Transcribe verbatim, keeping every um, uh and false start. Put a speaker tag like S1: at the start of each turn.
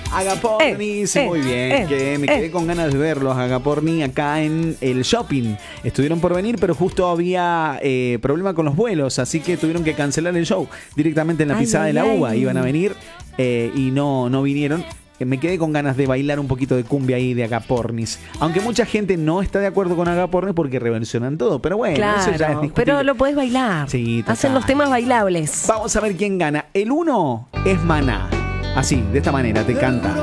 S1: Agapornis,
S2: Eh,
S1: muy
S2: eh,
S1: bien,
S2: eh,
S1: que me
S2: eh.
S1: quedé con ganas de verlos, Agaporni, acá en el shopping. Estuvieron por venir, pero justo había eh, problema con los vuelos, así que tuvieron que cancelar el show directamente en la
S2: Ay,
S1: pisada
S2: ay,
S1: de la uva.
S2: ay.
S1: Iban a venir eh, y no, no vinieron. Eh, Me quedé con ganas de bailar un poquito de cumbia ahí de Agapornis. Aunque mucha gente no está de acuerdo con Agapornis porque reversionan todo, pero bueno, eso ya es
S2: Claro,
S1: discutible.
S2: pero lo podés bailar.
S1: Sí, total.
S2: Hacen los temas bailables.
S1: Vamos a ver quién gana. El uno es Maná. Así, de esta manera, te canta.